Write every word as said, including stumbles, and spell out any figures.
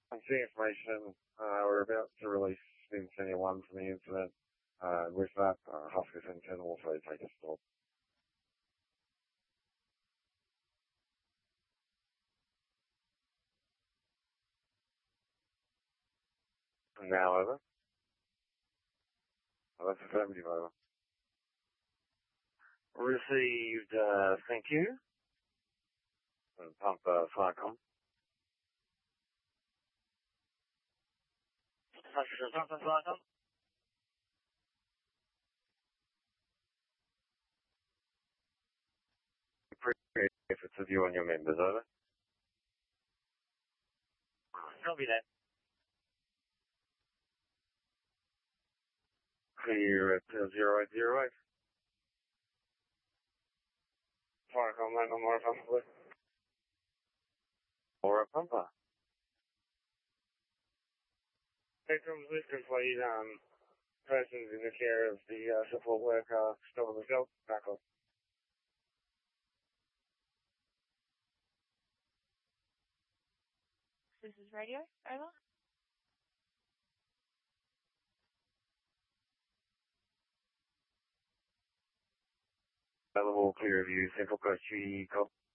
Thanks for the information. Uh, we're about to release Spin Senior one from the incident. Uh, with that, uh, Huskers and ten also take a stop. Now over. Oh, that's affirmative over. Received, uh, thank you. And pump, uh, Firecom. Huskers and pump, Firecom. Appreciate efforts of you and your members, over. Copy that. Clear at uh, zero eight zero eight. Firecom, mate, no more pump, please. Or a pumper. Spectrum's listed, please, um, persons in the care of the uh, support worker, still on the shelf, back off. This is radio, over. Available, clear of you, Central Coast G, cop.